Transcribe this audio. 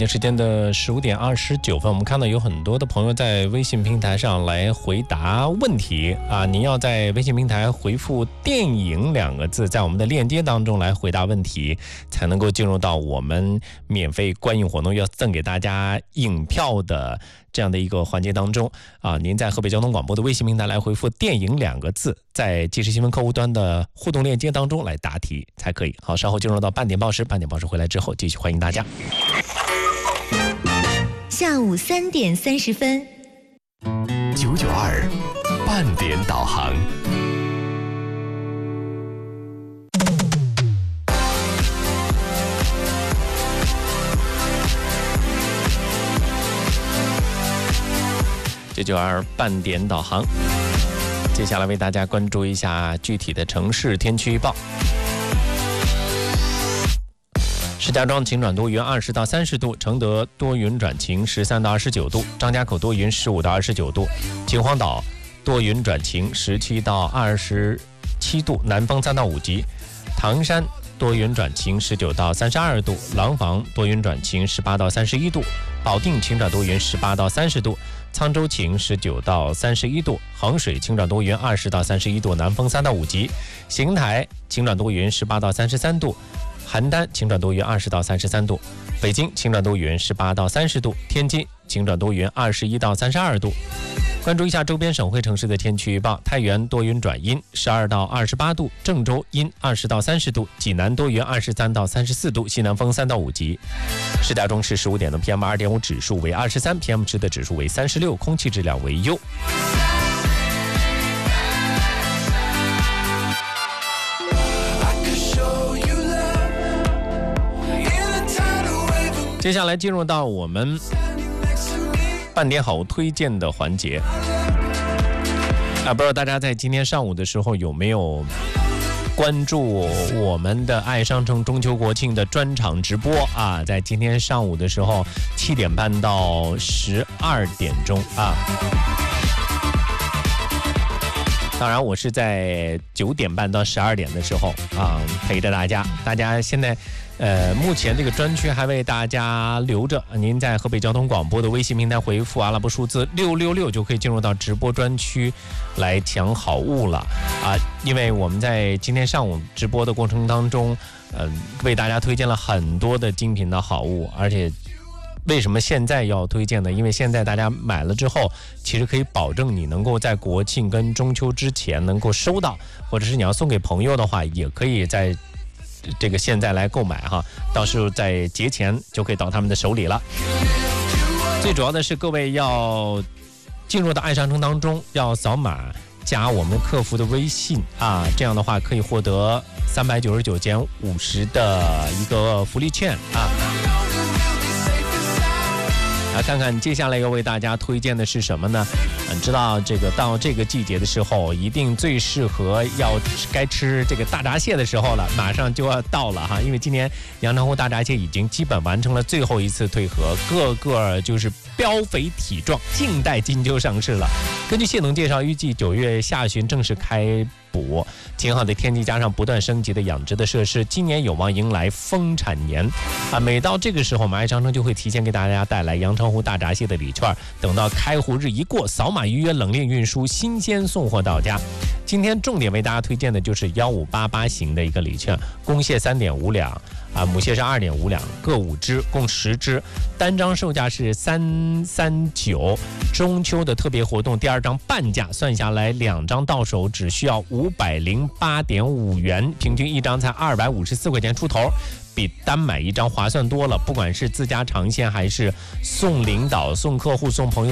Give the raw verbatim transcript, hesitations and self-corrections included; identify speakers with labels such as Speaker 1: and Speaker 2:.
Speaker 1: 京时间的十五点二十九分，我们看到有很多的朋友在微信平台上来回答问题啊！您要在微信平台回复“电影”两个字，在我们的链接当中来回答问题，才能够进入到我们免费观影活动要赠给大家影票的这样的一个环节当中啊！您在河北交通广播的微信平台来回复“电影”两个字，在即时新闻客户端的互动链接当中来答题才可以。好，稍后进入到半点报时，半点报时回来之后继续欢迎大家。
Speaker 2: 下午三点三十分，
Speaker 3: 九九二半点导航。
Speaker 1: 九九二半点导航，接下来为大家关注一下具体的城市天气预报。石家庄晴转多云二十到三十度，承德多云转晴十三到二十九度，张家口多云十五到二十九度，秦皇岛多云转晴十七到二十七度，南风三到五级，唐山多云转晴十九到三十二度，廊坊多云转晴十八到三十一度，保定晴转多云十八到三十度，沧州晴十九到三十一度，衡水晴转多云二十到三十一度，南风三到五级，邢台晴转多云十八到三十三度，邯郸晴转多云二十到三十三度，北京晴转多云十八到三十度，天津晴转多云二十一到三十二度。关注一下周边省会城市的天气预报：太原多云转阴十二到二十八度，郑州阴二十到三十度，济南多云二十三到三十四度，西南风三到五级。石家庄市十五点的 P M 二点五 指数为二十三 ，P M 值的指数为三十六，空气质量为优。接下来进入到我们半点好推荐的环节啊，不知道大家在今天上午的时候有没有关注我们的爱商城中秋国庆的专场直播啊？在今天上午的时候，七点半到十二点钟啊。当然，我是在九点半到十二点的时候啊，陪着大家。大家现在。呃，目前这个专区还为大家留着，您在河北交通广播的微信平台回复阿拉伯数字六六六就可以进入到直播专区来抢好物了啊！因为我们在今天上午直播的过程当中，呃，为大家推荐了很多的精品的好物，而且为什么现在要推荐呢？因为现在大家买了之后，其实可以保证你能够在国庆跟中秋之前能够收到，或者是你要送给朋友的话，也可以在这个现在来购买哈，到时候在节前就可以到他们的手里了。最主要的是各位要进入到爱商城当中，要扫码加我们客服的微信啊，这样的话可以获得三百九十九减五十的一个福利券啊。来看看接下来要为大家推荐的是什么呢？嗯，知道这个到这个季节的时候，一定最适合要该吃这个大闸蟹的时候了，马上就要到了哈。因为今年阳澄湖大闸蟹已经基本完成了最后一次退河，个个就是膘肥体壮，静待金秋上市了。根据蟹农介绍，预计九月下旬正式开捕，挺好的天气加上不断升级的养殖的设施，今年有望迎来丰产年啊！每到这个时候，我们爱商城就会提前给大家带来阳澄湖大闸蟹的礼券，等到开湖日一过，扫码预约冷链运输，新鲜送货到家。今天重点为大家推荐的就是幺五八八型的一个礼券，公蟹三点五两啊，母蟹是二点五两，各五只，共十只，单张售价是三三九。中秋的特别活动，第二张半价，算下来两张到手只需要五百零八点五元，平均一张才二百五十四块钱出头，比单买一张划算多了。不管是自家长线还是送领导、送客户、送朋友。